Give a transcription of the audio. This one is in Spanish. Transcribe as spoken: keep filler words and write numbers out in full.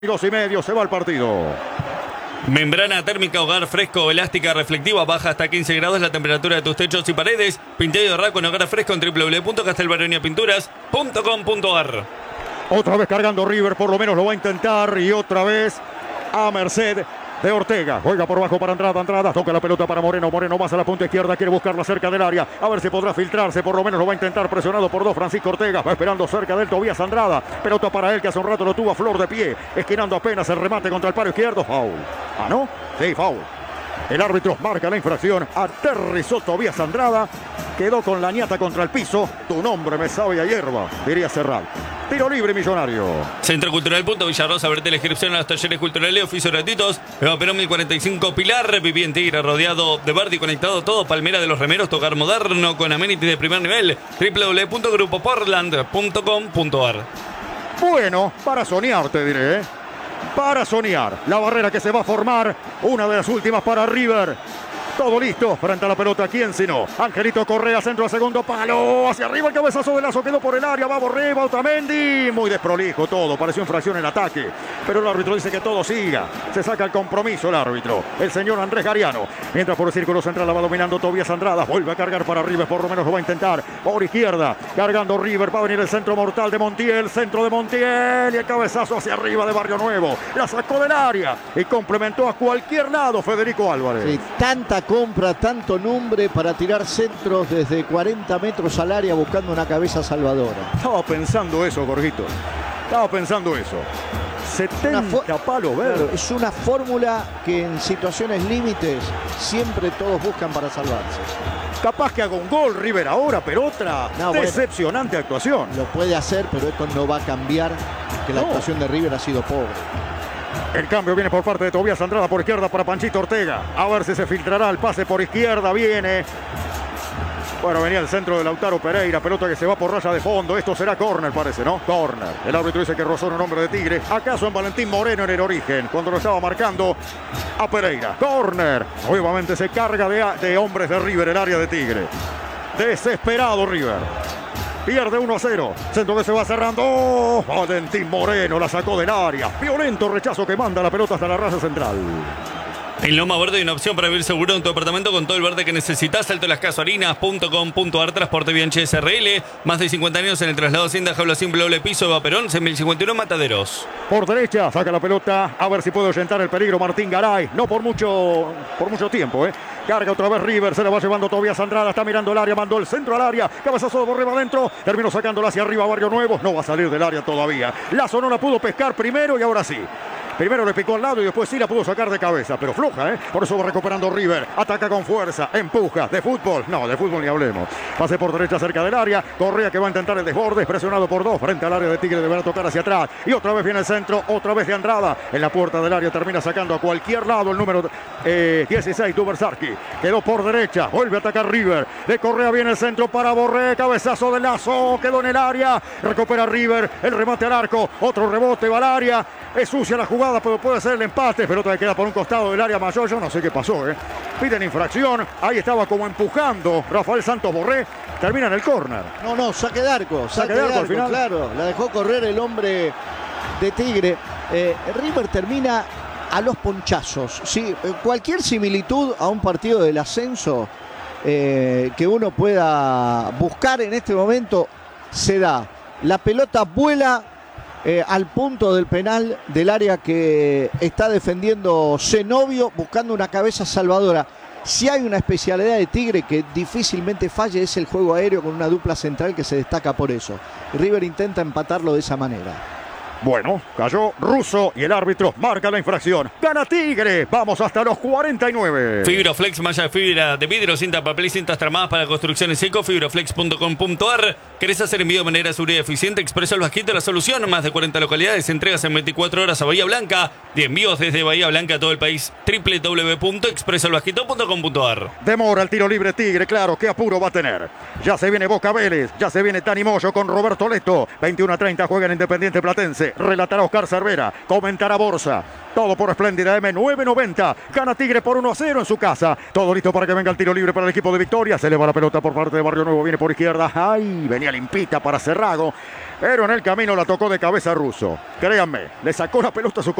Dos y medio, se va el partido. Membrana térmica Hogar Fresco, elástica, reflectiva, baja hasta quince grados la temperatura de tus techos y paredes. Pintado de Raco en Hogar Fresco en w w w punto castelbaronia pinturas punto com punto a r. Otra vez cargando River, por lo menos lo va a intentar. Y otra vez a merced de Ortega. Juega por bajo para Andrada. Andrada toca la pelota para Moreno. Moreno más a la punta izquierda. Quiere buscarla cerca del área. A ver si podrá filtrarse. Por lo menos lo va a intentar. Presionado por dos. Francisco Ortega. Va esperando cerca del Tobías Andrada. Pelota para él que hace un rato lo tuvo a flor de pie. Esquinando apenas el remate contra el palo izquierdo. Foul. Ah, ¿no? Sí, foul. El árbitro marca la infracción. Aterrizó Tobías Andrada. Quedó con la ñata contra el piso. Tu nombre me sabe a hierba, diría Serrat. Tiro libre, Millonario. Centro Cultural Punto Villarrosa, verte la inscripción a los talleres culturales, oficios gratuitos. Eva Perón mil cuarenta y cinco, Pilar, viví en Tigre, rodeado de verde y conectado todo. Palmera de los Remeros, tocar moderno con amenities de primer nivel. w w w punto grupo portland punto com punto a r. Bueno, para soñar te diré, ¿eh? Para soñar. La barrera que se va a formar, una de las últimas para River. Todo listo, frente a la pelota, ¿quién si no? Angelito Correa, centro a segundo palo, hacia arriba el cabezazo de Lazo, quedó por el área, va Borreba, Otamendi, muy desprolijo todo, pareció infracción en ataque, pero el árbitro dice que todo siga, se saca el compromiso el árbitro, el señor Andrés Gariano, mientras por el círculo central la va dominando Tobías Andrada, vuelve a cargar para River, por lo menos lo va a intentar, por izquierda, cargando River, va a venir el centro mortal de Montiel, centro de Montiel, y el cabezazo hacia arriba de Barrio Nuevo, la sacó del área, y complementó a cualquier lado Federico Álvarez. Sí, tanta compra, tanto nombre para tirar centros desde cuarenta metros al área buscando una cabeza salvadora. Estaba pensando eso, Jorgito. Estaba pensando eso. setenta palos verdes. Claro, es una fórmula que en situaciones límites siempre todos buscan para salvarse. Capaz que haga un gol River ahora, pero otra no, decepcionante bueno, actuación. Lo puede hacer, pero esto no va a cambiar que la no. actuación de River ha sido pobre. El cambio viene por parte de Tobías Andrada por izquierda para Panchito Ortega. A ver si se filtrará el pase por izquierda. Viene. Bueno, venía el centro de Lautaro Pereira. Pelota que se va por raya de fondo. Esto será córner, parece, ¿no? Córner. El árbitro dice que rozó un hombre de Tigre. ¿Acaso en Valentín Moreno en el origen? Cuando lo estaba marcando a Pereira. Córner. Nuevamente se carga de, de hombres de River el área de Tigre. Desesperado River. Pierde uno a cero. Centro que se va cerrando. Oh, Valentín Moreno la sacó del área. Violento rechazo que manda la pelota hasta la raya central. En Loma Verde hay una opción para vivir seguro en tu apartamento con todo el verde que necesitas. Salto las Casuarinas punto com punto a r. Transporte Bianchi S R L. Más de cincuenta años en el traslado Hacienda Jaula Simple Doble Piso Eva Perón, seis mil cincuenta y uno Mataderos. Por derecha, saca la pelota. A ver si puede ahuyentar el peligro Martín Garay. No por mucho, por mucho tiempo, ¿eh? Carga otra vez River, se la va llevando Tobías Andrada, está mirando el área, mandó el centro al área, cabezazo de Borreba adentro, terminó sacándola hacia arriba Barrio Nuevo, no va a salir del área todavía. Lazo no la pudo pescar primero y ahora sí. Primero le picó al lado y después sí la pudo sacar de cabeza, pero floja, ¿eh? Por eso va recuperando River. Ataca con fuerza, empuja, de fútbol. No, de fútbol ni hablemos. Pase por derecha cerca del área. Correa que va a intentar el desborde, presionado por dos. Frente al área de Tigre, deberá tocar hacia atrás. Y otra vez viene el centro, otra vez de Andrada. En la puerta del área termina sacando a cualquier lado el número eh, dieciséis, Dubersarki. Quedó por derecha, vuelve a atacar River. De Correa viene el centro para Borré. Cabezazo de Lazo, quedó en el área. Recupera River, el remate al arco. Otro rebote, va al área. Es sucia la jugada, pero puede ser el empate. Pelota que queda por un costado del área mayor. Yo no sé qué pasó, ¿eh? Piden infracción. Ahí estaba como empujando Rafael Santos Borré. Termina en el córner. No, no, saque de arco. Saque, saque de arco, arco al final. Claro, la dejó correr el hombre de Tigre. Eh, River termina a los ponchazos. Sí, cualquier similitud a un partido del ascenso eh, que uno pueda buscar en este momento se da. La pelota vuela Eh, al punto del penal del área que está defendiendo Zenobio, buscando una cabeza salvadora. Si hay una especialidad de Tigre que difícilmente falle, es el juego aéreo con una dupla central que se destaca por eso. River intenta empatarlo de esa manera. Bueno, cayó Russo y el árbitro marca la infracción. Gana Tigre. Vamos hasta los cuarenta y nueve. Fibroflex, malla de fibra de vidrio, cinta, papel y cintas tramadas para construcciones seco. Fibroflex punto com punto a r. ¿Querés hacer envío de manera segura y eficiente? Expreso El Vasquito, la solución. Más de cuarenta localidades, entregas en veinticuatro horas a Bahía Blanca. De envíos desde Bahía Blanca a todo el país. w w w punto expreso el vasquito punto com punto a r. Demora el tiro libre Tigre, claro, qué apuro va a tener. Ya se viene Boca Vélez, ya se viene Tani Moyo con Roberto Leto. veintiuno a treinta juega en Independiente Platense. tarde. Relatará Oscar Cervera. Comentará Borsa. Todo por Espléndida M nueve noventa. Gana Tigre por uno a cero en su casa. Todo listo para que venga el tiro libre para el equipo de Victoria. Se eleva la pelota por parte de Barrio Nuevo. Viene por izquierda. Ay, venía limpita para Cerrago. Pero en el camino la tocó de cabeza Russo. Créanme, le sacó la pelota a su